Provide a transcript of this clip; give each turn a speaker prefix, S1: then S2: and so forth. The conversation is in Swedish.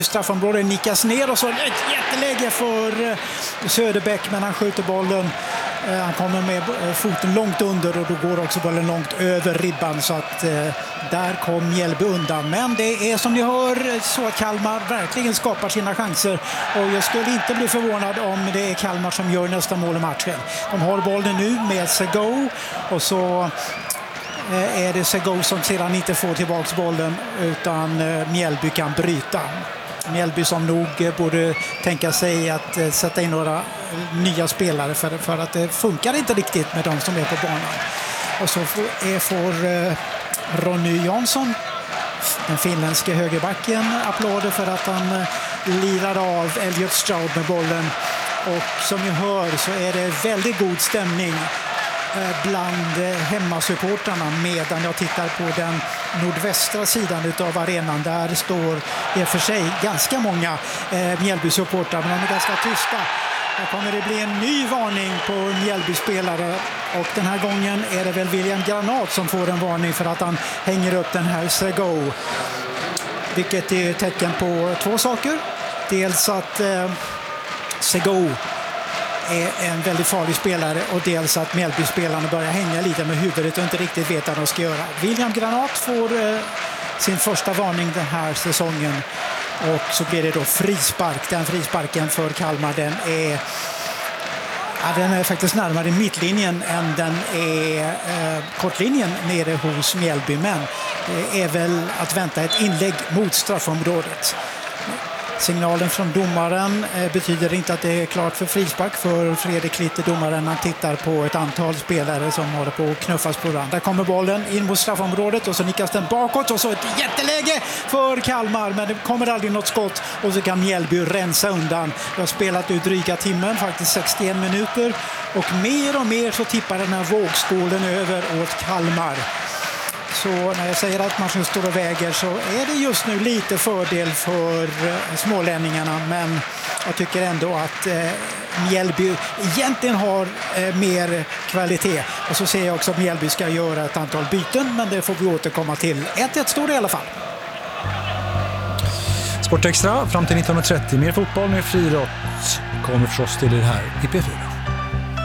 S1: Straffområdet nickas ner och så ett jätteläge för Söderbäck, men han skjuter bollen. Han kommer med foten långt under och då går också bollen långt över ribban, så att där kom Mjällby undan. Men det är som ni hör så att Kalmar verkligen skapar sina chanser och jag skulle inte bli förvånad om det är Kalmar som gör nästa mål i matchen. De har bollen nu med Sego och så är det Sego som sedan inte får tillbaks bollen utan Mjällby kan bryta. Mjällby som nog borde tänka sig att sätta in några nya spelare för att det funkar inte riktigt med de som är på banan. Och så får Ronny Jansson, den finländske högerbacken, applåder för att han lirar av Elliot Stroud med bollen. Och som ni hör så är det väldigt god stämning bland hemmasupportarna, medan jag tittar på den nordvästra sidan utav arenan. Där står det för sig ganska många Mjällby-supportrar, men de är ganska tysta. Här kommer det bli en ny varning på Mjällby-spelare och den här gången är det väl William Granat som får en varning för att han hänger upp den här Sego. Vilket är tecken på två saker. Dels att Sego är en väldigt farlig spelare och dels att Mjällby-spelarna börjar hänga lite med huvudet och inte riktigt vet vad de ska göra. William Granat får sin första varning den här säsongen och så blir det då frispark. Den frisparken för Kalmar, den är faktiskt närmare mittlinjen än den är kortlinjen nere hos Mjällby, men det är väl att vänta ett inlägg mot straffområdet. Signalen från domaren betyder inte att det är klart för frispark för Fredrik Litter, domaren. Han tittar på ett antal spelare som håller på att knuffas på varandra. Där kommer bollen in mot straffområdet och så nickas den bakåt och så ett jätteläge för Kalmar, men det kommer aldrig något skott och så kan Mjällby rensa undan. Jag har spelat ut dryga timmen, faktiskt 61 minuter, och mer så tippar den här vågskålen över åt Kalmar. Så när jag säger att matchen står och väger så är det just nu lite fördel för smålänningarna, men jag tycker ändå att Mjällby egentligen har mer kvalitet. Och så ser jag också att Mjällby ska göra ett antal byten, men det får vi återkomma till. 1-1 står det i alla fall.
S2: Sportextra fram till 1930. Mer fotboll, mer friidrott kommer förstås till det här i P4.